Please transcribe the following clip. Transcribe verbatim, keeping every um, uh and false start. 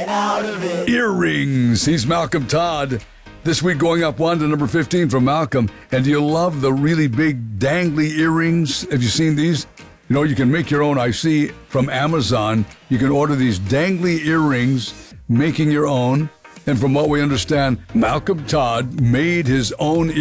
get out of it. Earrings. He's Malcolm Todd. This week going up one to number fifteen from Malcolm. And do you love the really big dangly earrings? Have you seen these? You know, you can make your own. I see from Amazon, you can order these dangly earrings, making your own. And from what we understand, Malcolm Todd made his own